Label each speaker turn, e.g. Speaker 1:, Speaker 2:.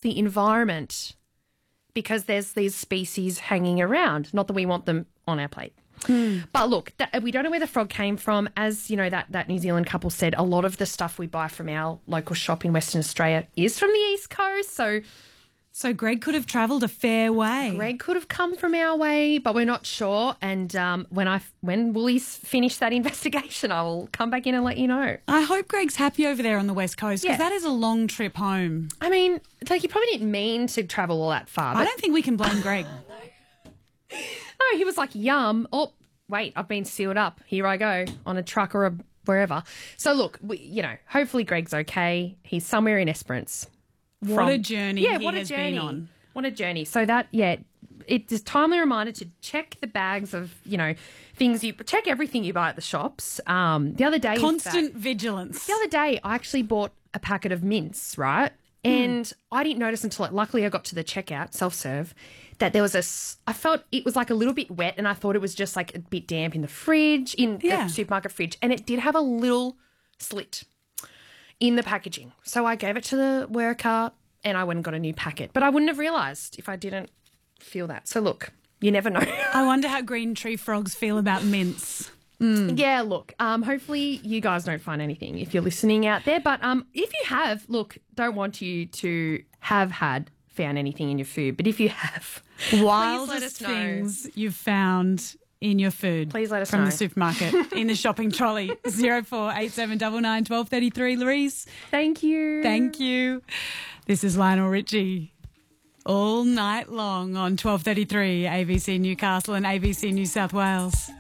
Speaker 1: the environment because there's these species hanging around. Not that we want them on our plate. But look, we don't know where the frog came from. As, you know, that New Zealand couple said, a lot of the stuff we buy from our local shop in Western Australia is from the East Coast.
Speaker 2: So Greg could have travelled a fair way.
Speaker 1: Greg could have come from our way, but we're not sure. And when Woolies finish that investigation, I will come back in and let you know.
Speaker 2: I hope Greg's happy over there on the West Coast because
Speaker 1: Yeah.
Speaker 2: that is a long trip home.
Speaker 1: I mean, it's like, you probably didn't mean to travel all that far.
Speaker 2: I don't think we can blame Greg.
Speaker 1: No, he was like, yum. Oh, wait, I've been sealed up. Here I go on a truck or wherever. So look, hopefully Greg's okay. He's somewhere in Esperance.
Speaker 2: What a journey he has been on.
Speaker 1: What a journey. So it's a timely reminder to check the bags of, things check everything you buy at the shops. The other day,
Speaker 2: Constant vigilance.
Speaker 1: The other day, I actually bought a packet of mints, right? And I didn't notice until, luckily I got to the checkout, self-serve, that there was I felt it was like a little bit wet, and I thought it was just like a bit damp in the fridge, in the supermarket fridge. And it did have a little slit in the packaging. So I gave it to the worker and I went and got a new packet. But I wouldn't have realised if I didn't feel that. So look, you never know.
Speaker 2: I wonder how green tree frogs feel about mints.
Speaker 1: Yeah, look, hopefully you guys don't find anything if you're listening out there. But if you have, look, don't want you to have found anything in your food. But if you have,
Speaker 2: wildest things you've found in your food.
Speaker 1: Please let us
Speaker 2: from
Speaker 1: know.
Speaker 2: the supermarket, in the shopping trolley. 0487 99 1233. Louise.
Speaker 1: Thank you.
Speaker 2: Thank you. This is Lionel Richie. All night long on 1233 ABC Newcastle and ABC New South Wales.